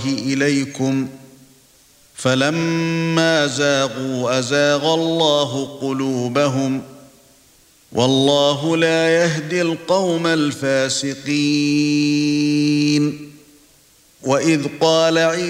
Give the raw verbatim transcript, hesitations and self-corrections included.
إليكم فلما زاغوا أزاغ الله قلوبهم والله لا يهدي القوم الفاسقين. وإذ قال عيسى